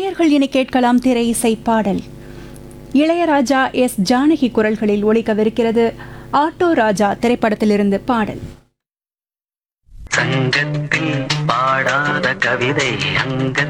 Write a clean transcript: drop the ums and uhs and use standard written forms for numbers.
நேயர்கள் இனி கேட்கலாம் திரை இசை பாடல். இளையராஜா எஸ் ஜானகி குரல்களில் ஒலிக்கவிருக்கிறது ஆட்டோ ராஜா திரைப்படத்திலிருந்து பாடல். சங்கத்தில் பாடாத கவிதை அங்க